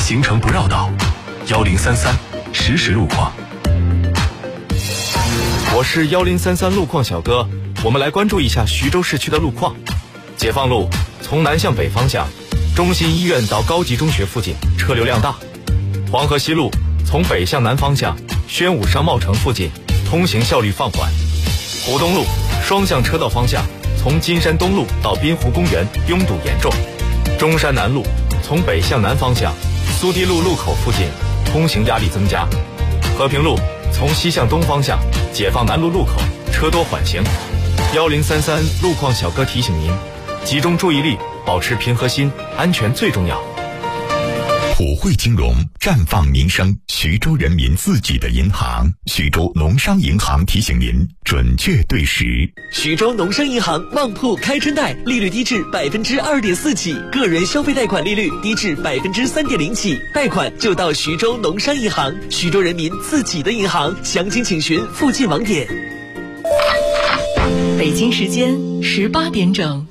行程不绕道，1033实时路况。 我是1033路况小哥，我们来关注一下徐州市区的路况。解放路从南向北方向，中心医院到高级中学附近车流量大。黄河西路从北向南方向，宣武商贸城附近通行效率放缓。湖东路双向车道方向，从金山东路到滨湖公园拥堵严重。中山南路从北向南方向，苏堤路路口附近通行压力增加。和平路从西向东方向，解放南路路口车多缓行。1033路况小哥提醒您，集中注意力，保持平和心，安全最重要。 普惠金融，绽放民生，徐州人民自己的银行。徐州农商银行提醒您，准确对时。 徐州农商银行旺铺开春贷，利率低至2.4%起，个人消费贷款利率低至3.0%起，贷款就到徐州农商银行，徐州人民自己的银行。详情请询附近网点。 北京时间18点整。